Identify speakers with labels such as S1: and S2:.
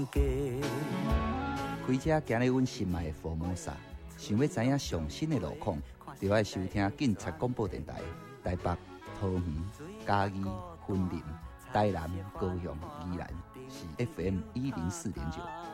S1: 开车行咧阮心爱的福摩萨，想要知影上新的路况，就要收听警察广播电台。台北、桃园、嘉义、云林、台南、高雄、宜兰是 FM 104.9。